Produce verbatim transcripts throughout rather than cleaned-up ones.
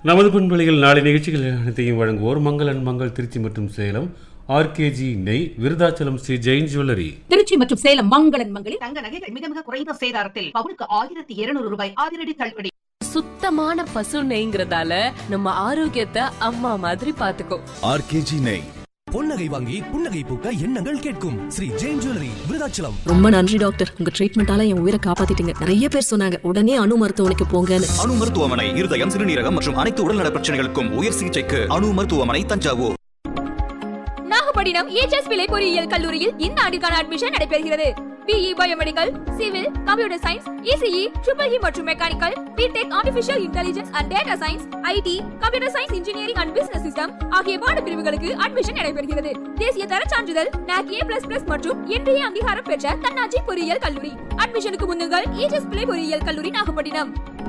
நமது பண்பலையில் நாளை நிகழ்ச்சிகள் அனைத்தையும் வழங்குவோர் மங்களன் மங்கள் திருச்சி மற்றும் சேலம், ஆர்கேஜி நெய், விருதாச்சலம் ஸ்ரீ ஜெயின் ஜுவல்லரி. திருச்சி மற்றும் சேலம் மங்களன் மங்களில் தங்க நகைகள் மிக மிக குறைந்த சேதாரத்தில் பவுனுக்கு ஆயிரத்தி இருநூறு ரூபாய் அதிரடி தள்ளுபடி. சுத்தமான பசு நெய்ங்கிறதால நம்ம ஆரோக்கியத்தை அம்மா மாதிரி பாத்துக்கோ. ஆர்கேஜி நெய். பொன்னகை வாங்கி புன்னகை பூக்க எண்ணங்கள் கேட்கும் ஸ்ரீ ஜெயின் ஜுவல்லரி, விருதாச்சலம். ரொம்ப நன்றி டாக்டர், உங்க ட்ரீட்மெண்டால என் உயிரை காப்பாத்திட்டீங்க. நிறைய பேர் சொன்னாங்க உடனே அணு மருத்துவமனைக்கு போங்கன்னு. அணு மருத்துவமனை இருதயம், சிறுநீரகம் மற்றும் அனைத்து உடல்நல பிரச்சனைகளுக்கும் உயர் சிகிச்சைக்கு அணு மருத்துவமனை, தஞ்சாவூர். நாகப்பட்டினம் ஏஜஸ் பிள்ளை பொறியியல் கல்லூரியில் இந்த ஆண்டிற்கான அட்மிஷன் நடைபெறுகிறது. BE biomedical, civil, computer science, ECE, triple E மற்றும் mechanical, BTech, artificial intelligence and data science, ID, computer science, engineering and business system ஆகிய பாட பிரிவுகளுக்கு அட்மிஷன் நடைபெறுகிறது. தேசிய தர சான்றிதழ் நாக் ஏ பிளஸ் பிளஸ் மற்றும் இன்றைய அங்கீகாரம் பெற்ற தன்னாட்சி பொறியியல் கல்லூரி. அட்மிஷனுக்கு முன்னுங்கள் ஏஜஸ் பிள்ளை பொறியியல் கல்லூரி, நாகப்பட்டினம்.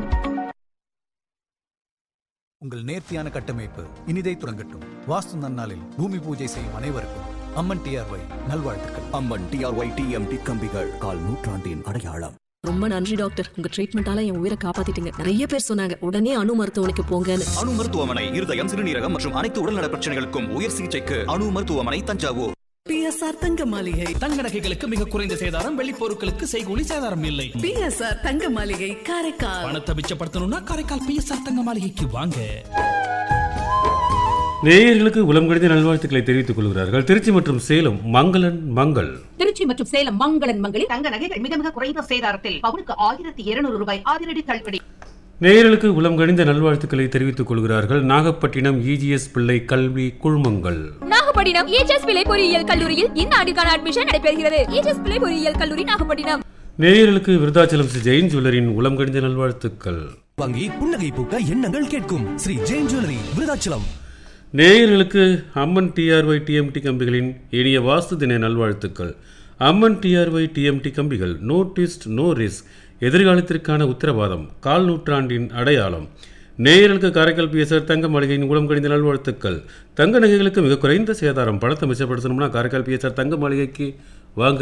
உங்கள் நேர்த்தியான கட்டமைப்பு இனிதை துறங்கட்டும். வாஸ்து நன்னாளில் பூமி பூஜை செய்யும் அனைவருக்கும் அம்மன் டிஆர்ஒய் நல்வாழ்த்துக்கள். அம்மன் டிஆர்ஒய் டிஎம்டி கம்பிகள், கால் நூற்றாண்டின் அடையாளம். ரொம்ப நன்றி டாக்டர், உங்க ட்ரீட்மெண்டால என் உயிரை காப்பாத்திட்டீங்க. நிறைய பேர் சொன்னாங்க உடனே அணு மருத்துவமனைக்கு போங்கன்னு. அணு மருத்துவமனை இருதயம், சிறுநீரகம் மற்றும் அனைத்து உடல்நல பிரச்சனைகளுக்கும் உயர் சிகிச்சைக்கு அணு மருத்துவமனை, தஞ்சாவூர். பிஎஸ்ஆர் தங்க மாளிகை. தங்க நகைகளுக்கு மிக குறைந்த சேதாரம், வெள்ளி பொருட்களுக்கு செய்கூலி சேதாரம் இல்லை. பிஎஸ்ஆர் தங்க மாளிகை, காரைக்கால். பணத்தை மிச்சப்படுத்தணும்னா காரைக்கால் பிஎஸ்ஆர் தங்க மாளிகைக்கு வாங்க. நேயர்களுக்கு உளம் கடித நல்வாழ்த்துக்களை தெரிவித்துக் கொள்கிறார்கள் திருச்சி மற்றும் சேலம் மங்களன் மங்கள். திருச்சி மற்றும் சேலம் மங்களன் மங்களில் தங்க நகைகள் மிக மிக குறைந்த சேதாரத்தில் பவுனுக்கு ஆயிரத்தி இருநூறு ரூபாய் அதிரடி தள்ளுபடி. நேயர்களுக்கு உளம் கடிந்த நல்வாழ்த்துக்களை தெரிவித்துக் கொள்கிறார்கள் நாகப்பட்டினம் இஜிஎஸ் பிள்ளை கல்வி குழுமங்கள். நாகப்பட்டினம் ஏஜஸ் பிள்ளை பொறியியல் கல்லூரியில் இந்த ஆண்டிற்கான அட்மிஷன் நடைபெறுகிறது. ஏஜஸ் பிள்ளை பொறியியல் கல்லூரி, நாகப்பட்டினம். நேயர்களுக்கு விருதாச்சலம் ஸ்ரீ ஜெயின் ஜுவல்லரின் உளம் கடிந்த நல்வாழ்த்துக்கள். வாங்கி புன்னகை பூக்க எண்ணங்கள் கேட்கும் ஸ்ரீ ஜெயின் ஜுவல்லரி, விருதாச்சலம். நேயர்களுக்கு அம்மன் டிஆர்ஒய் டிஎம்டி கம்பிகளின் இனிய வாஸ்து தின நல்வாழ்த்துக்கள். அம்மன் டிஆர்ஒய் டிஎம்டி கம்பிகள், நோ ட்விஸ்ட் நோ ரிஸ்க், எதிர்காலத்திற்கான உத்தரவாதம், கால் நூற்றாண்டின் அடையாளம். நேயர்களுக்கு காரைக்கால் பிஎஸ்ஆர் தங்க மாளிகையின் உளம் கடிந்த நல்வாழ்த்துக்கள். தங்க நகைகளுக்கு மிக குறைந்த சேதாரம், பணத்தை மிச்சப்படுத்தணும்னா காரைக்கால் பிஎஸ்ஆர் தங்க மாளிகைக்கு வாங்க.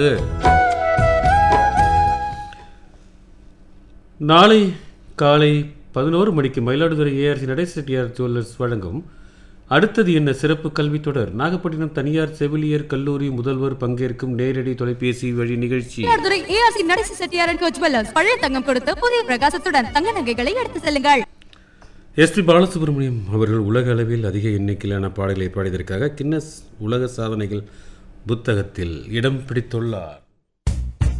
நாளை காலை பதினோரு மணிக்கு மயிலாடுதுறை ஏஆர்சி நடேச செட்டியார் ஜுவல்லர்ஸ் வழங்கும் அடுத்தது என்ன சிறப்பு கல்வி தொடர். நாகப்பட்டினம் தனியார் செவிலியர் கல்லூரி முதல்வர் பங்கேற்கும் நேரடி தொலைபேசி வழி நிகழ்ச்சி. ஏஆர்சி நடேச செட்டியார் ஜுவல்லர்ஸ் பழைய தங்கம் கொடுத்து புதிய பிரகாசத்துடன் தங்க நகைகளை எடுத்து செல்லுங்கள். எஸ் பி பாலசுப்ரமணியம் அவர்கள் உலக அளவில் அதிக எண்ணிக்கையிலான பாடல்களை பாடியதற்காக கின்னஸ் உலக சாதனைகள் புத்தகத்தில் இடம் பிடித்துள்ளார்.